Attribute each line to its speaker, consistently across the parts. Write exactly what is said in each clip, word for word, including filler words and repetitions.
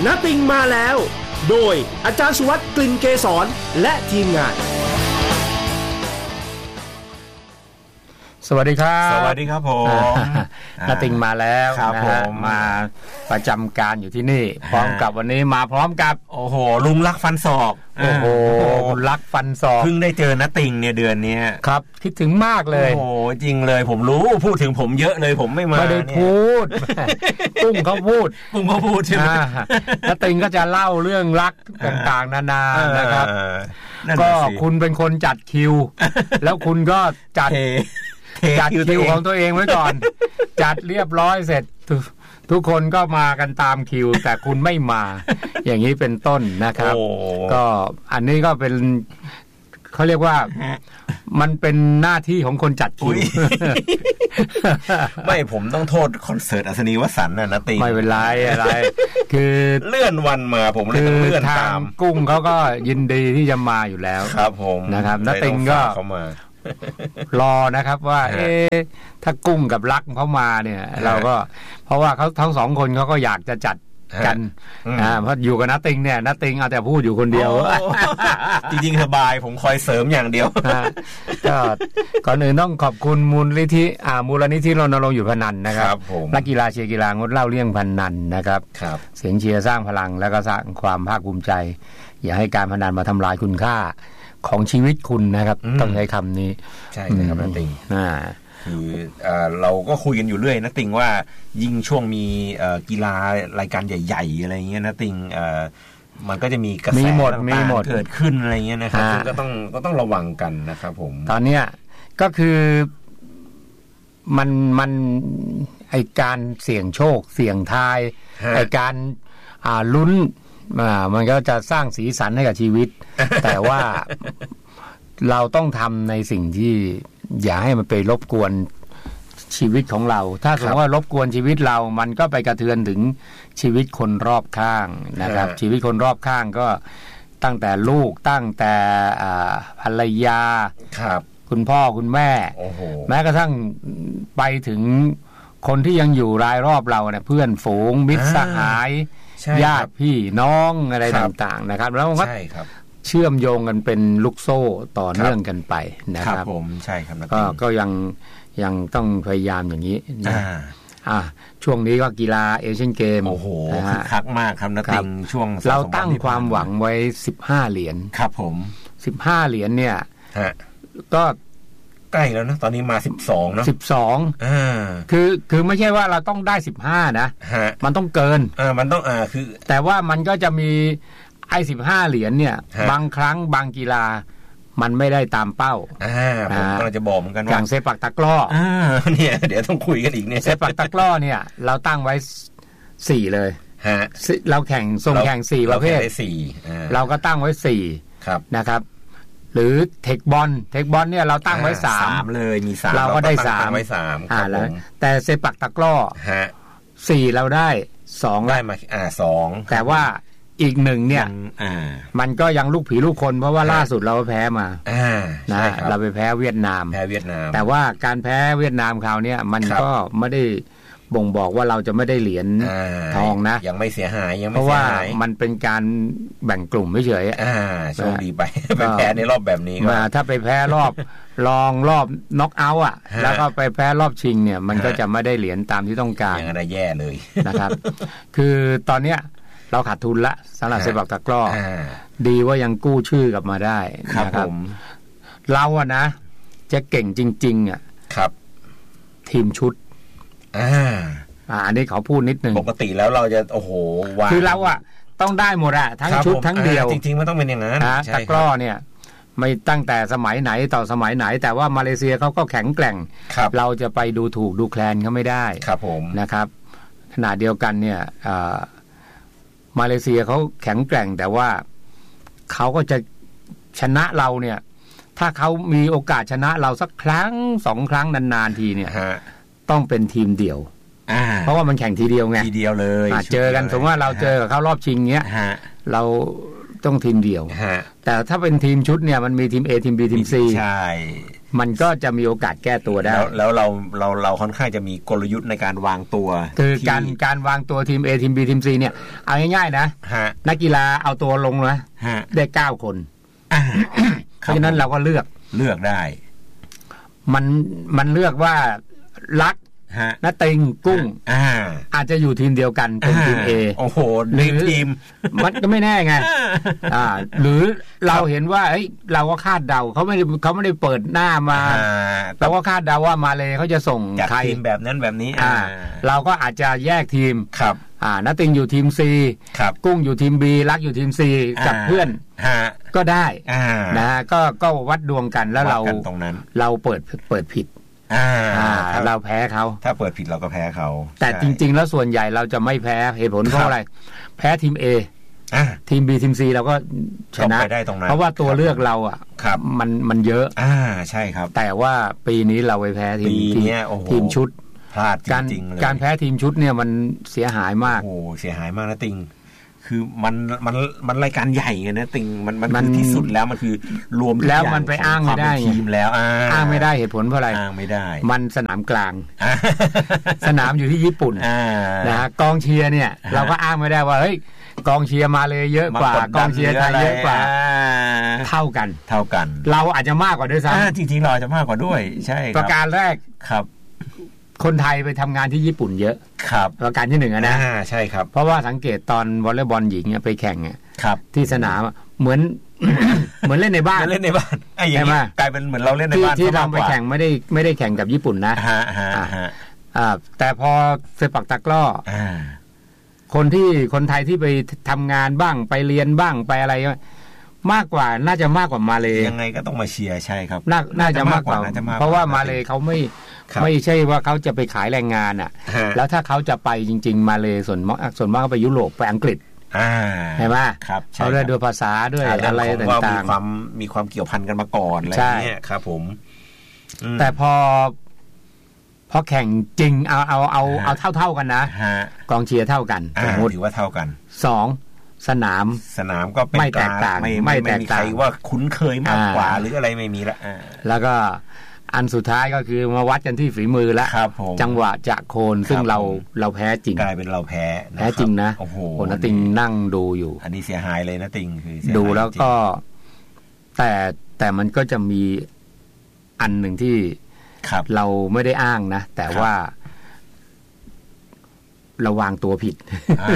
Speaker 1: ณติงมาแล้วโดยอาจารย์สุวัสดิ์กลิ่นเกษรและทีมงาน
Speaker 2: สวัสดีครับ
Speaker 3: สวัสดีครับผม
Speaker 2: ณติงมาแล้วนะฮะมาประจำการอยู่ที่นี่พร้อมกับวันนี้มาพร้อมกับ
Speaker 3: โอ้โหลุงรักฟันศอก
Speaker 2: โอ้โหลุงรักฟันศอก
Speaker 3: เพิ่งได้เจอณติงเนี่ยเดือนนี้
Speaker 2: ครับคิดถึงมากเลย
Speaker 3: โอ้โหจริงเลยผมรู้พูดถึงผมเยอะเลยผมไม่มา
Speaker 2: ไม่ได้พูดปุ้งเขาพูด
Speaker 3: ปุ้งเขาพูดใช่ไหม
Speaker 2: ณติงก็จะเล่าเรื่องรักต่างๆนานานะครับก็คุณเป็นคนจัดคิวแล้วคุณก็จัดจัดคิวของตัวเองไว้ก่อนจัดเรียบร้อยเสร็จทุกคนก็มากันตามคิวแต่คุณไม่มาอย่างนี้เป็นต้นนะครับก็อันนี้ก็เป็นเขาเรียกว่ามันเป็นหน้าที่ของคนจัดคิว
Speaker 3: ไม่ผมต้องโทษคอนเสิร์ตอัศนีวสันต์น่ะนะติ
Speaker 2: ไม่เป็นไรอะไรคือ
Speaker 3: เลื่อนวันมาผมเลยต้องเลื่อนตาม
Speaker 2: กุ้งเขาก็ยินดีที่จะมาอยู่แล้ว
Speaker 3: ครับผม
Speaker 2: นะครับณติงก็รอนะครับว่าเอ๊ะถ้ากุ้งกับรักเขามาเนี่ยเราก็เพราะว่าเขาทั้งสองคนเขาก็อยากจะจัดกันอ่าเพราะอยู่กับณติงเนี่ยณติงเอาแต่พูดอยู่คนเดียว
Speaker 3: จริงๆสบายผมคอยเสริมอย่างเดียว
Speaker 2: ก็ก่อนอื่นต้องขอบคุณมูลนิธิอ่ามูลนิธิรณรงค์หยุดพนันนะครับนักกีฬาเชียร์กีฬางดเหล้าเลี่ยงพนันนะครับเสียงเชียร์สร้างพลังแล้วก็สร้างความภาคภูมิใจอย่าให้การพนันมาทำลายคุณค่าของชีวิตคุณนะครับต้องใช้คำนี้
Speaker 3: ใช่ครับณติงคือเราก็คุยกันอยู่เรื่อยณติงว่ายิ่งช่วงมีกีฬารายการใหญ่ๆอะไรเงี้ยณติงมันก็จะมีกระแสต่างๆเกิดขึ้นอะไรเงี้ยนะครับก็ต้องก็ต้องระวังกันนะครับผม
Speaker 2: ตอนเนี้ยก็คือมันมันไอการเสี่ยงโชคเสี่ยงทายไอการลุ้นมันก็จะสร้างสีสันให้กับชีวิตแต่ว่าเราต้องทำในสิ่งที่อย่าให้มันไปรบกวนชีวิตของเราถ้าสมมติว่ารบกวนชีวิตเรามันก็ไปกระเทือนถึงชีวิตคนรอบข้างนะครับชีวิตคนรอบข้างก็ตั้งแต่ลูกตั้งแต่ภรรยา
Speaker 3: ครับ
Speaker 2: คุณพ่อคุณแม่แม้กระทั่งไปถึงคนที่ยังอยู่รายรอบเราเนี่ยเพื่อนฝูงมิตรสหายญาติพี่น้องอะไรต่างๆนะครับแล้วมันก็เชื่อมโยงกันเป็นลูกโซ่ต่อเนื่องกันไปนะครับ
Speaker 3: ผมใช่ครับ
Speaker 2: ก็ก็ยังยังต้องพยายามอย่างนี้นะอ่าช่วงนี้ก็กีฬาเอเชียนเกม
Speaker 3: โอ้โหคึกคักมากครับนะติงช่วง
Speaker 2: เราตั้งความหวังไว้สิบห้าเหรียญ
Speaker 3: ครับผม
Speaker 2: สิบห้าเหรียญเนี่ยก็
Speaker 3: ใกล้แล้วนะตอนนี้มาสิบสองเนาะ
Speaker 2: สิบสองอ่าคือคือไม่ใช่ว่าเราต้องได้สิบห้านะมันต้องเกิน
Speaker 3: อ่ามันต้องอ่าคือ
Speaker 2: แต่ว่ามันก็จะมีไอ้สิบห้าเหรียญเนี่ยบางครั้งบางกีฬามันไม่ได้ตามเป้า
Speaker 3: อ่าผมกำลังจะบอกเหมือนกันว่า
Speaker 2: อย่างเซปักตะกร้อ
Speaker 3: อ่าเนี่ยเดี๋ยวต้องคุยกันอีกเนี่ย
Speaker 2: เซปักตะกร้อเนี่ยเราตั้งไว้สี่เลย
Speaker 3: ฮะ
Speaker 2: เราแข่งส่งแข่งสี่ประเภท
Speaker 3: สี่
Speaker 2: เราก็ตั้งไว้สี่นะครับหรือเทคบอลเทคบอลเนี่ยเราตั้งไว้สาม
Speaker 3: เลยมีสาม
Speaker 2: เราก็ได้สาม
Speaker 3: ไว้สาม
Speaker 2: อ่าแล้วแต่เซปักตะกร้อ
Speaker 3: ฮะ
Speaker 2: สี่เราได้สอง
Speaker 3: ได้มาอ่าสอง
Speaker 2: แต่ว่าอีกหนึ่งเนี่ยมันก็ยังลูกผีลูกคนเพราะว่าล่าสุดเราแพ้มานะเราไปแพ้เวียดนาม
Speaker 3: แพ้เวียดนาม
Speaker 2: แต่ว่าการแพ้เวียดนามคราวนี้มันก็ไม่ได้บ่งบอกว่าเราจะไม่ได้เหรียญทองนะ
Speaker 3: ยังไม่เสียหายยังไม่
Speaker 2: เพราะว่ามันเป็นการแบ่งกลุ่มไม่เฉย
Speaker 3: อ่าโชคดีไปไปแพ้ในรอบแบบนี้
Speaker 2: มาถ้าไปแพ้รอบรองรอบน็อกเอาท์อ่ะแล้วก็ไปแพ้รอบชิงเนี่ยมันก็จะไม่ได้เหรียญตามที่ต้องการ
Speaker 3: อย่างไรแย่เลย
Speaker 2: นะครับคือตอนเนี้ยเราขาดทุนละสำหรับเซปักตะกร้อดีว่ายังกู้ชื่อกลับมาได้นะครับเราอะนะจะเก่งจริงๆอ่ะ
Speaker 3: ครับ
Speaker 2: ทีมชุด
Speaker 3: อ่า
Speaker 2: อ่าอันนี้ขอพูดนิดนึง
Speaker 3: ปกติแล้วเราจะโอ้โห
Speaker 2: วางคือเราอะต้องได้หมดอะทั้งชุดทั้งเดียว
Speaker 3: จริงๆมันต้องเป็นอย่างนั้น
Speaker 2: นะตะกร้อเนี่ยไม่ตั้งแต่สมัยไหนต่อสมัยไหนแต่ว่ามาเลเซียเขาก็แข็งแกร่งเราจะไปดูถูกดูแคลนเขาไม่ได้
Speaker 3: ครับผม
Speaker 2: นะครับขณะเดียวกันเนี่ยมาเลเซียเขาแข็งแกร่งแต่ว่าเขาก็จะชนะเราเนี่ยถ้าเขามีโอกาสชนะเราสักครั้งสองครั้งนานๆทีเนี่ยต้องเป็นทีมเดี่ยวเพราะว่ามันแข่งทีเดียวไง
Speaker 3: ทีเดียวเลย
Speaker 2: เจอกันสมมติว่าเราเจอกับเขารอบชิงเงี้ยเราต้องทีมเดี่ยวแต่ถ้าเป็นทีมชุดเนี่ยมันมีทีม A ทีม B ทีม C
Speaker 3: ใช่
Speaker 2: มันก็จะมีโอกาสแก้ตัวได้
Speaker 3: แล้วแล้วเราเราเราค่อนข้างจะมีกลยุทธ์ในการวางตัว
Speaker 2: คือการการวางตัวทีม A ทีม B ทีม C เนี่ยเอาง่ายๆนะนักกีฬาเอาตัวลงนะได้เก้าคนเพราะฉะนั้นเราก็เลือก
Speaker 3: เลือกได้
Speaker 2: มันมันเลือกว่ารักนัตติงกุ้ง
Speaker 3: อ่า
Speaker 2: อาจจะอยู่ทีมเดียวกันเป็นทีม A
Speaker 3: โอ้โหในทีม
Speaker 2: มันก็ไม่แน่ไงอ่าหรือเราเห็นว่าเฮ้ยเราก็คาดเดาเขาไม่ได้เขาไม่ได้เปิดหน้ามาเราก็คาดเดาว่ามาเลยเขาจะส่ง
Speaker 3: ใครทีมแบบนั้นแบบนี้
Speaker 2: อ่าเราก็อาจจะแยกทีม
Speaker 3: ครับ
Speaker 2: อ่านัตติงอยู่ทีม C กุ้งอยู่ทีม B รักอยู่ทีม C กับเพื่อนก็ได้นะก็ก็วัดดวงกันแล้วเราเราเปิดเปิดผิด
Speaker 3: อ่า
Speaker 2: เราแพ้เขา
Speaker 3: ถ้าเปิดผิดเราก็แพ้เขา
Speaker 2: แต่จริงๆแล้วส่วนใหญ่เราจะไม่แพ้เหตุผลเพราะอะไรแพ้ทีม A ทีม B ทีม C เราก็ชนะเพราะว่าตัวเลือกเราอ่ะมันมันเยอะ
Speaker 3: อ่าใช่ครับ
Speaker 2: แต่ว่าปีนี้เราไปแพ้ทีมทีมชุด
Speaker 3: พลาดจริงๆเลย
Speaker 2: การแพ้ทีมชุดเนี่ยมันเสียหายมาก
Speaker 3: โอ้เสียหายมากนะติงคือมันมันมันรายการใหญ่ไงนะติงมันมันคือที่สุดแล้วมันคือรวม
Speaker 2: แล้วมันไปอ้างไม่ได้
Speaker 3: ทีมแล้ว
Speaker 2: อ้างไม่ได้เหตุผลเพราะอะไร
Speaker 3: อ้างไม่ได้
Speaker 2: มันสนามกลางสนามอยู่ที่ญี่ปุ่นนะฮะกองเชียร์เนี่ยเราก็อ้างไม่ได้ว่าเฮ้ยกองเชียร์มาเลยเยอะกว่ากองเชียร์ไทยเยอะกว่าเท่ากัน
Speaker 3: เท่ากัน
Speaker 2: เราอาจจะมากกว่าด้วยซ้
Speaker 3: ำจริงๆเราอาจจะมากกว่าด้วยใช่
Speaker 2: ประการแรก
Speaker 3: ครับ
Speaker 2: คนไทยไปทำงานที่ญี่ปุ่นเยอะ
Speaker 3: ครับ
Speaker 2: ประการที่หนึ่งนะ
Speaker 3: ใช่ครับ
Speaker 2: เพราะว่าสังเกตตอนวอลเลย์บอลหญิงไปแข่งเนี่ย
Speaker 3: ครับ
Speaker 2: ที่สนามเหมือน เหมือนเล่นในบ้าน
Speaker 3: เล่นในบ้านไอ้อย่างนี้กลายเป็นเหมือนเราเล่นในบ้าน
Speaker 2: ที่เราไปแข่งไม่ได้ไม่ได้แข่งกับญี่ปุ่นนะ
Speaker 3: ฮะฮะฮะ
Speaker 2: อ่าแต่พอเซปักตะกร้อคนที่คนไทยที่ไปทำงานบ้างไปเรียนบ้างไปอะไรมากกว่าน่าจะมากกว่ามาเลย
Speaker 3: ยังไงก็ต้องมาเชียร์ใช่ครับ
Speaker 2: น่าน่าจะมากกว่าเพราะว่ามาเลยเขาไม่ไม่ใช่ว่าเขาจะไปขายแรงงานอ่ะแล้วถ้าเขาจะไปจริงๆมาเลยส่วนมากส่วนมากไปยุโรปไปอังกฤษใช่ไหมเขาเรียนด้วยภาษาด้วยอะไรต่าง
Speaker 3: ๆมีความมีความเกี่ยวพันกันมาก่อนอะไรเงี้ยครับผม
Speaker 2: แต่พอพอแข่งจริงเอาเอาเอาเอาเท่าเท่ากันนะกองเชียร์เท่ากัน
Speaker 3: สมมติถือว่าเท่ากัน
Speaker 2: สองสนาม
Speaker 3: สนามก็
Speaker 2: ไม่แตกต่าง
Speaker 3: ไม่ไม่มีใครว่าคุ้นเคยมากกว่าหรืออะไรไม่มีละ
Speaker 2: แล้วก็อันสุดท้ายก็คือมาวัดกันที่ฝีมือแล้วจังหวะจะโคนซึ่งเราเราแพ้จริง
Speaker 3: กลายเป็นเราแพ้
Speaker 2: แพ้จริงนะโอ้โหนะติงนั่งดูอยู่
Speaker 3: อันนี้เสียหายเลยนะติงคือ
Speaker 2: ดูแล้วก็แต่แต่มันก็จะมีอันหนึ่งที่เราไม่ได้อ้างนะแต่ว่าเราวางตัวผิด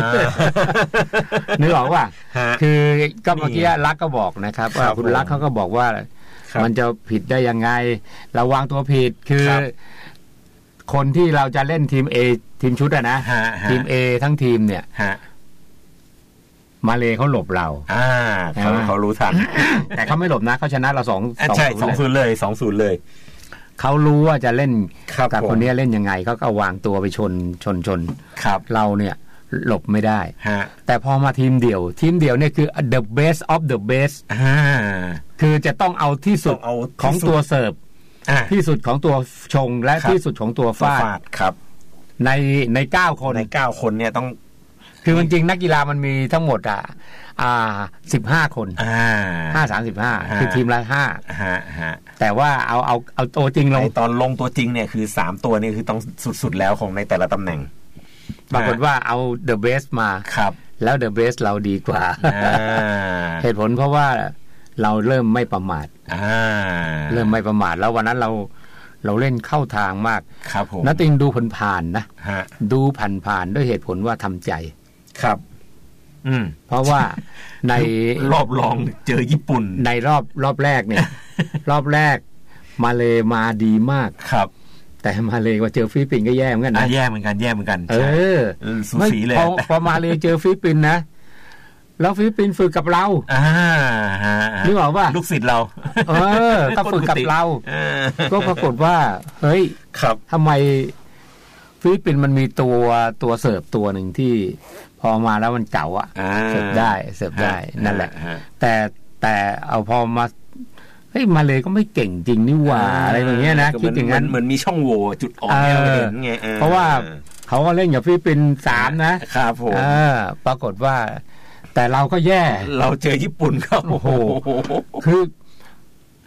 Speaker 2: นึกออกว่าคือก็เมื่อกี้รักก็บอกนะครับว่าคุณรักเขาก็บอกว่ามันจะผิดได้ยังไงเราวางตัวผิดคือคนที่เราจะเล่นทีม A ทีมชุดอะนะทีม A ทั้งทีมเนี่ยมาเลเขาหลบเรา
Speaker 3: เขาเขารู้ทัน
Speaker 2: แต่เขาไม่หลบนะเขาชนะเราสอง
Speaker 3: ใช่สองศูนย์เลยสองศูนย์เลย
Speaker 2: เขารู้ว่าจะเล่นกับคนนี้เล่นยังไงเขาก็วางตัวไปชนชนชนเราเนี่ยหลบไม่ได้แต่พอมาทีมเดี่ยวทีมเดี่ยวเนี่ยคือ the best of the best คือจะต้องเอาที่สุดของตัวเสิร์ฟที่สุดของตัวชงและที่สุดของตัวฟาด
Speaker 3: ครับ
Speaker 2: ในในเก้าคน
Speaker 3: ในเก้าคนเนี่ยต้อง
Speaker 2: คือจริงๆนักกีฬามันมีทั้งหมดอ่ะอ่าสิบห้าคนห้าสามสิบห้าคือทีมละห้าแต่ว่าเอาเอาเอาตัวจริงลง
Speaker 3: ตอนลงตัวจริงเนี่ยคือสามตัวนี่คือต้องสุดๆแล้วของในแต่ละตำแหน่ง
Speaker 2: ปรากฏว่าเอา the best มา
Speaker 3: ครับ
Speaker 2: แล้ว the best เราดีกว่าเหตุผลเพราะว่าเราเริ่มไม่ประมาทเริ่มไม่ประมาทแล้ววันนั้นเราเราเล่นเข้าทางมาก
Speaker 3: ครับผม
Speaker 2: นัตติงดูผ่านๆนะดูผ่านๆด้วยเหตุผลว่าทำใจ
Speaker 3: ครับอืม
Speaker 2: เพราะว่าใน
Speaker 3: รอบรองเจอญี่ปุ่น
Speaker 2: ในรอบรอบแรกเนี่ย รอบแรกมาเลมาดีมาก
Speaker 3: ครับ
Speaker 2: แต่มาเลว่าเจอฟิลิปปินส์ก็แย่เหมือนกันนะ
Speaker 3: แย่เหมือนกันแย่เหมือนกัน
Speaker 2: เออ
Speaker 3: สูสีเลย
Speaker 2: พอพอมาเลเจอฟิลิปปินส์นะแล้วฟิลิปปินส์ฝึกกับเรา
Speaker 3: อ่า
Speaker 2: นึกออกว่า
Speaker 3: ลูกศิษย์เรา
Speaker 2: เออก็ฝึกกับเราก็ปรากฏว่าเฮ้ย
Speaker 3: ครับ
Speaker 2: ทำไมฟิลิปปินส์มันมีตัวตัวเสิร์ฟตัวหนึ่งที่พอมาแล้วมันเก่าอ่ะเสิร์ฟได้เสิร์ฟได้นั่นแหละแต่แต่เอาพอมาเฮ้ยมาเลยก็ไม่เก่งจริงนี่หว่าอะไรอย่างเงี้ยนะคิดอย่างนั้น
Speaker 3: เหมือนมีช่องโหว่จุดอ่อนให้เราเห็นไง
Speaker 2: เพราะว่าเขาก็เล่นกับฟิลิปปินส์สาม
Speaker 3: นะครับผม
Speaker 2: ปรากฏว่าแต่เราก็แย่
Speaker 3: เราเจอญี่ปุ่นก็
Speaker 2: โอ้โหคือ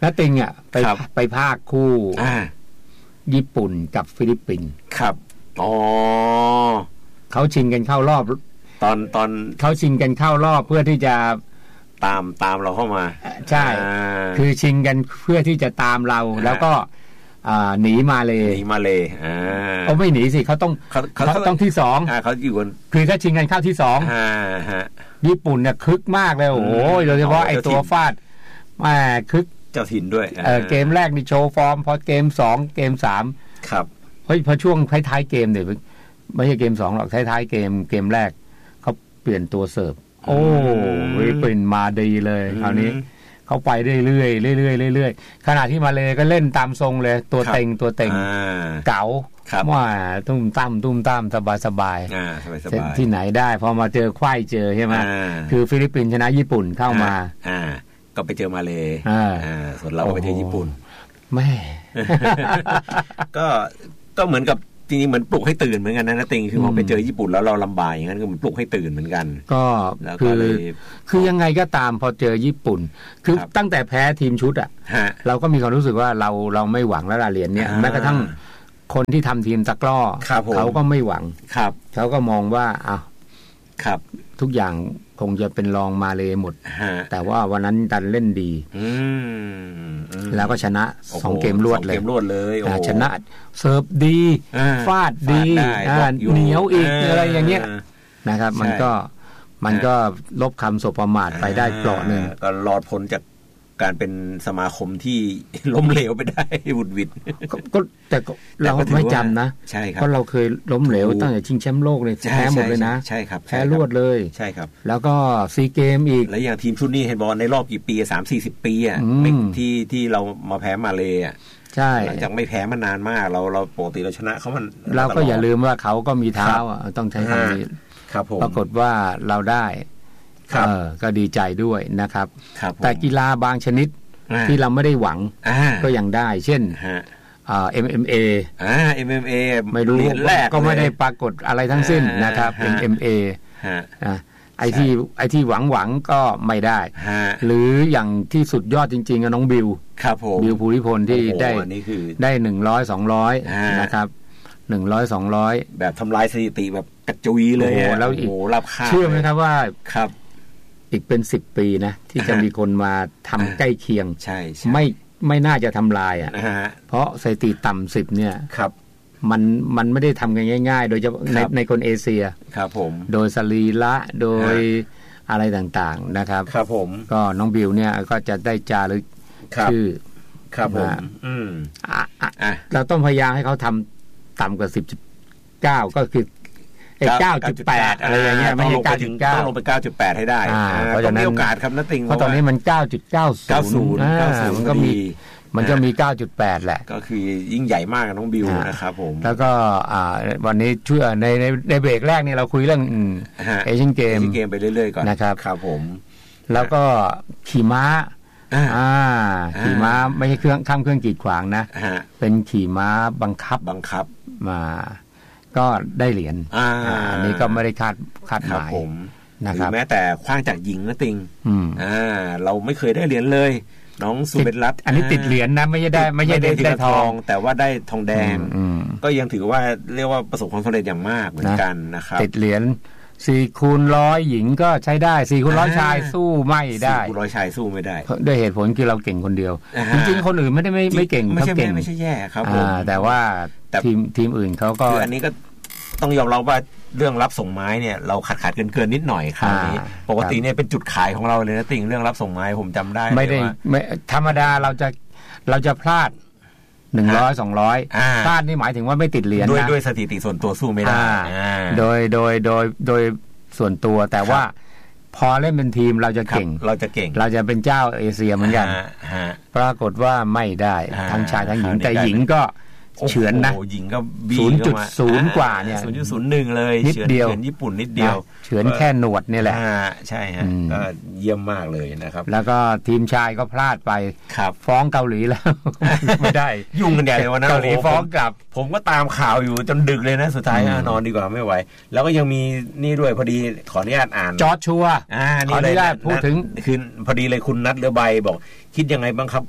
Speaker 2: นัตติงอ่ะไปไปภาคคู่ญี่ปุ่นกับฟิลิปปินส์
Speaker 3: ครับอ๋อ
Speaker 2: เขาชิงกันเข้ารอบ
Speaker 3: ตอนตอน
Speaker 2: เขาชิงกันเข้ารอบเพื่อที่จะ
Speaker 3: ตามตามเราเข้ามา
Speaker 2: ใช่คือชิงกันเพื่อที่จะตามเราแล้วก็หนีมาเลย
Speaker 3: หนีมาเลยอ่า
Speaker 2: เขาไม่หนีสิเขาต้องเขาต้องที่สอง
Speaker 3: เขาอยู่กัน
Speaker 2: คือถ้าชิงกันเข้าที่สองญี่ปุ่นเนี่ยคึกมากเลยโอ้โหโดยเฉพาะไอ้ตัวฟาดแหมคึก
Speaker 3: เจ้าถิ่นด้วย
Speaker 2: เออเกมแรกนี่โชว์ฟอร์มพอเกมสองเกมสาม
Speaker 3: ครับ
Speaker 2: เฮ้ยพอช่วงท้ายๆเกมเนี่ยไม่ใช่เกมสองหรอกท้ายๆเกมเกมแรกเขาเปลี่ยนตัวเสิร์ฟโอ้ยเป็นมาดีเลยคราวนี้เขาไปเรื่อยๆเรื่อยๆเรื่อยๆขณะที่มาเลยก็เล่นตามทรงเลยตัวเต็งตัวเต็งเก๋าว่าตุ้มตั้มตุ้มตั้มสบายสบายที่ไหนได้พอมาเจอควายเจอใช่ไหมคือฟิลิปปินส์ชนะญี่ปุ่นเข้ามา
Speaker 3: ก็ไปเจอมาเลยส่วนเราก็ไปเจอญี่ปุ่น
Speaker 2: แม่
Speaker 3: ก็ก็เหมือนกับจริงๆเหมือนปลุกให้ตื่นเหมือนกันนะนะติงคือพอไปเจอญี่ปุ่นแล้วเราลำบากอย่างนั้นก็เหมือนปลุกให้ตื่นเหมือนกัน
Speaker 2: ก็คือคือยังไงก็ตามพอเจอญี่ปุ่นคือตั้งแต่แพ้ทีมชุดอ่ะเราก็มีความรู้สึกว่าเราเราไม่หวังแล้วเหรียญเนี้ยแม้กระทั่งคนที่ทำทีมตะกร้อเขาก็ไม่หวังเขาก็มองว่าอ้าวทุกอย่างคงจะเป็นรองมาเลยหมดแต่ว่าวันนั้นดันเล่นดีแล้วก็ชนะสองเกมรวดเลยชนะเสิร์ฟดีฟาดดีเหนียวอีกอะไรอย่างเงี้ยนะครับมันก็มันก็ลบคำสบประมาทไปได้เปราะหนึ่ง
Speaker 3: ก็รอดพ้นจากการเป็นสมาคมที่ล้มเหลวไปได้บุดวิด
Speaker 2: ก็แต่เราไม่จำนะ
Speaker 3: ใช่ครับ
Speaker 2: เพราะเราเคยล้มเหลวตั้งแต่ชิงแชมป์โลกเลยแพ้หมดเลยนะ
Speaker 3: ใช่ครับ
Speaker 2: แพ้รวดเลย
Speaker 3: ใช่ครับ
Speaker 2: แล้วก็ซีเกมอีก
Speaker 3: แล้วอย่างทีมชุดนี้เห็นบอกในรอบกี่ปีสามสี่สิบปีอ่ะที่ที่เรามาแพ้มาเลยอ่ะ
Speaker 2: ใช่
Speaker 3: หลังจากไม่แพ้มานานมากเราเราปกติเราชนะเขามัน
Speaker 2: เราก็อย่าลืมว่าเขาก็มีเท้าอ่ะต้องใช้คำนี้ปรากฏว่าเราได้เออก็ดีใจด้วยนะครับแต่กีฬาบางชนิดที่เราไม่ได้หวังก็ยังได้เช่นอ่า เอ็ม เอ็ม เอ
Speaker 3: อ่า เอ็ม เอ็ม เอ
Speaker 2: ไม่รู้ก็ไม่ได้ปรากฏอะไรทั้งสิ้นนะครับ เอ็ม เอ็ม เอ อ่าไอ้ที่ไอ้ที่หวังหวังก็ไม่ได้หรืออย่างที่สุดยอดจริงๆน้องบิว
Speaker 3: ครับผม
Speaker 2: บิวภูริพลที่ได้ได้หนึ่งร้อยสองร้อยนะครับหนึ่งร้อยสองร้อย
Speaker 3: แบบทำลายสถิติแบบกระจุยเลยอ่ะ
Speaker 2: แล้วอีกเชื่อไหมครับว่า
Speaker 3: ครับ
Speaker 2: อีกเป็นสิบปีนะที่จะมีคนมาทำใกล้เคียง
Speaker 3: ใช่
Speaker 2: ไม่ไม่น่าจะทำลายอ่ะเพราะสถิติต่ำสิบเนี่ย
Speaker 3: ครับ
Speaker 2: มันมันไม่ได้ทำกันง่ายๆโดยเฉพาะในในคนเอเชีย
Speaker 3: ครับผม
Speaker 2: โดยสรีระโดยอะไรต่างๆนะครับ
Speaker 3: ครับผม
Speaker 2: ก็น้องบิวเนี่ยก็จะได้จารึกชื่อ
Speaker 3: ครับผมอืม
Speaker 2: อ่ะเราต้องพยายามให้เขาทำต่ำกว่าสิบจุดเก้าก็คือเก้าจุดแปดอะไรอย่างเงี้ยไม่ใช่เก้าจุดเก้า
Speaker 3: ต้องลงไปเก้าจุดแปดให้ได้
Speaker 2: เพราะฉะนั้นมี
Speaker 3: โอกาสครับนัตติง
Speaker 2: เพราะตอนนี้มันเก้าจุดเก้าศูนย์มันก็มีมันจะมี เก้าจุดแปด แหละ
Speaker 3: ก็คือยิ่งใหญ่มากน้องบิวนะครับผม
Speaker 2: แล้วก็วันนี้ช่วยในในในเบรกแรกนี่เราคุยเรื่องเอเชียนเกม
Speaker 3: เกมไปเรื่อยๆก่อน
Speaker 2: นะครับ
Speaker 3: ครับผม
Speaker 2: แล้วก็ขี่ม้าอ่าขี่ม้าไม่ใช่เครื่องข้ามเครื่องกีดขวางนะเป็นขี่ม้าบังคับ
Speaker 3: บังคับ
Speaker 2: มาก็ได้เหรียญอันนี้ก็ไม่ได้คาดคาดหมาย
Speaker 3: นะครับแม้แต่คว้างจากหญิงนะติงอ่าเราไม่เคยได้เหรียญเลยน้องสุเบญรัตน์
Speaker 2: อันนี้ติดเหรียญนะไม่ใช่ได้ไม่ใช่ได้ได้ทอง
Speaker 3: แต่ว่าได้ทองแดงก็ยังถือว่าเรียกว่าประสบความสำเร็จอย่างมากเหมือนกันนะครับ
Speaker 2: ติดเหรียญสี่คูณร้อยหญิงก็ใช้ได้สี่คูณร้อยชายสู้ไม่ได้
Speaker 3: สี่คูณร้อยชายสู้ไม่ได้
Speaker 2: ด้วยเหตุผลคือเราเก่งคนเดียวจริงๆคนอื่นไม่ได้ไม่ไม่เก่ง
Speaker 3: เขาเก่งไม่ใช่แย่ครับผม
Speaker 2: แต่ว่าทีมทีมอื่นเขาก็
Speaker 3: คืออันนี้ก็ต้องยอมรับว่าเรื่องรับส่งไม้เนี่ยเราขาดขาดเกินเกินนิดหน่อยคราวนี้ปกติเนี่ยเป็นจุดขายของเราเลยนะติงเรื่องรับส่งไม้ผมจำได้
Speaker 2: ไม่ได้ไม่ธรรมดาเราจะเราจะพลาดหนึ่งร้อยสองร้อยพลาดนี่หมายถึงว่าไม่ติดเหรียญนะ
Speaker 3: ด้วยด้วยสถิติส่วนตัวสู้ไม่ได้
Speaker 2: โดยโดยโดยโดยส่วนตัวแต่ว่าพอเล่นเป็นทีมเราจะเก่ง
Speaker 3: เราจะเก่ง
Speaker 2: เราจะเป็นเจ้าเอเชียเหมือนกันปรากฏว่าไม่ได้ทั้งชายทั้งหญิงแต่หญิงก็เฉือนนะ
Speaker 3: หญิงก็บี
Speaker 2: ศูนย์จุดศูนย์ กว่าเนี่ย
Speaker 3: ศูนย์จุดศูนย์หนึ่ง เลย
Speaker 2: นิดเดียว
Speaker 3: เฉือนญี่ปุ่นนิดเดียว
Speaker 2: เฉือนแค่หนวดนี่แหละ
Speaker 3: ใช่ฮะก็เยี่ยมมากเลยนะครับ
Speaker 2: แล้วก็ทีมชายก็พลาดไปฟ้องเกาหลีแล้วไม่ได้
Speaker 3: ยุ่งกันใหญ่เลยวันนั้น
Speaker 2: เกาหลีฟ้องกลับ
Speaker 3: ผมก็ตามข่าวอยู่จนดึกเลยนะสุดท้ายนอนดีกว่าไม่ไหวแล้วก็ยังมีนี่ด้วยพอดีขออนุญาตอ่าน
Speaker 2: จอร์จชัว
Speaker 3: อ่านี่เลยพูดถึงคือพอดีเลยคุณนัทเรือใบบอกคิดยังไงบ้างครับกับ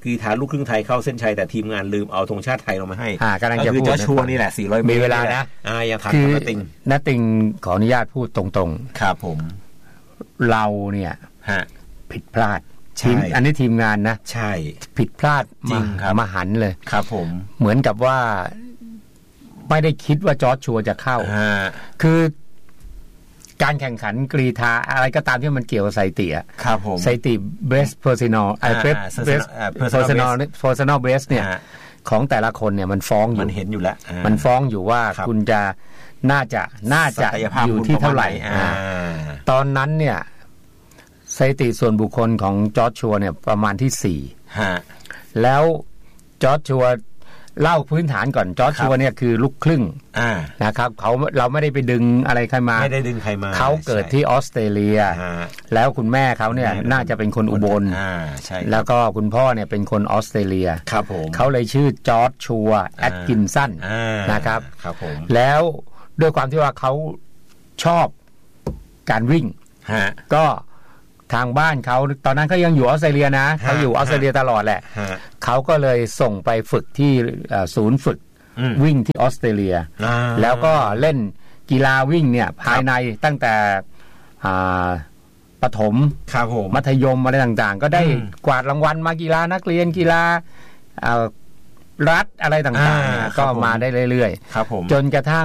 Speaker 3: กรีฑาลูกครึ่งไทยเข้าเส้นชัยแต่ทีมงานลืมเอาธงชาติไทยลงมาให้
Speaker 2: อ่ากำลังจะพูด
Speaker 3: ก็คือจอชัวนี่แหละสี่ร้อยเมตร
Speaker 2: มีเวลานะ
Speaker 3: อ่ายังทัน
Speaker 2: คือ
Speaker 3: นัตติง
Speaker 2: นัตติงขออนุญาตพูดตรงๆ
Speaker 3: ครับผม
Speaker 2: เราเนี่ย
Speaker 3: ฮะ
Speaker 2: ผิดพลาดทีมอันนี้ทีมงานนะ
Speaker 3: ใช่
Speaker 2: ผิดพลาด
Speaker 3: จริงครับ
Speaker 2: มหันเลย
Speaker 3: ครับผม
Speaker 2: เหมือนกับว่าไม่ได้คิดว่าจอร์จชัวจะเข้าคือการแข่งขันกรีฑาอะไรก็ตามที่มันเกี่ยวกับสถิติอ่ะ
Speaker 3: ครับผม
Speaker 2: สถิติ best personal ไอ้ best personal personal best เนี่ยของแต่ละคนเนี่ยมันฟ้องอยู่
Speaker 3: มันเห็นอยู่แล้ว
Speaker 2: มันฟ้องอยู่ว่าคุณจะน่าจะน่าจะอยู่ที่เท่าไหร่ตอนนั้นเนี่ยสถิติส่วนบุคคลของจอร์จชัวเนี่ยประมาณที่สี่แล้วจอร์จชัวเล่าพื้นฐานก่อนจอร์จชัวเนี่ยคือลูกครึ่งนะครับเขาเราไม่ได้ไปดึงอะไรใครมา
Speaker 3: ไม่ได้ดึงใครมา
Speaker 2: เขาเกิดที่ออสเตรเลียแล้วคุณแม่เขาเนี่ยน่าจะเป็นคนอุบลแล้วก็คุณพ่อเนี่ยเป็นคนออสเตรเลีย
Speaker 3: ครับผม
Speaker 2: เขาเลยชื่อจอร์จชัวแอดกินสันนะครับ
Speaker 3: ครับผม
Speaker 2: แล้วด้วยความที่ว่าเขาชอบการวิ่งก็ทางบ้านเขาตอนนั้นเขายังอยู่ออสเตรเลียนะเขาอยู่ออสเตรเลียตลอดแหละเขาก็เลยส่งไปฝึกที่ศูนย์ฝึกวิ่งที่ออสเตรเลียแล้วก็เล่นกีฬาวิ่งเนี่ยภายในตั้งแต่ประถมมัธยมอะไรต่างๆก็ได้กวาดรางวัลมากีฬานักเรียนกีฬารัฐอะไรต่างๆก็มาได้เรื่อยๆจนกระทั่ง